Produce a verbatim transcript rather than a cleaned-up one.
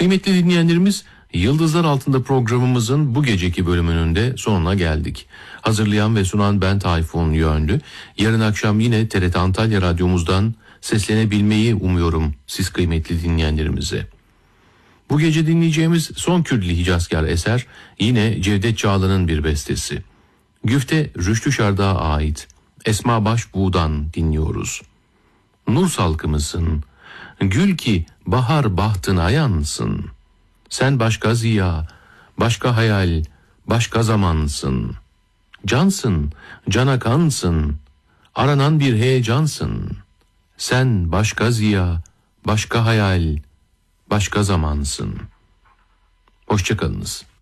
Kıymetli dinleyenlerimiz, Yıldızlar Altında programımızın bu geceki bölümünün de sonuna geldik. Hazırlayan ve sunan ben Tayfun Yönlü. Yarın akşam yine T R T Antalya Radyomuzdan seslenebilmeyi umuyorum siz kıymetli dinleyenlerimize. Bu gece dinleyeceğimiz son Kürdili Hicazkar eser yine Cevdet Çağlı'nın bir bestesi. Güfte Rüştü Şardak'a ait Esma Başbuğ'dan dinliyoruz. Nur salkımısın, gül ki bahar bahtına yansın. Sen başka ziya, başka hayal, başka zamansın. Cansın, cana kansın, aranan bir heyecansın. Sen başka ziya, başka hayal, başka zamansın. Hoşça kalınız.